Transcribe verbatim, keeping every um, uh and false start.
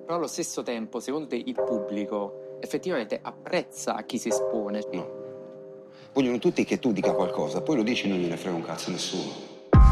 Però allo stesso tempo, secondo te, il pubblico effettivamente apprezza chi si espone? No. Vogliono tutti che tu dica qualcosa, poi lo dici e non gliene frega un cazzo a nessuno.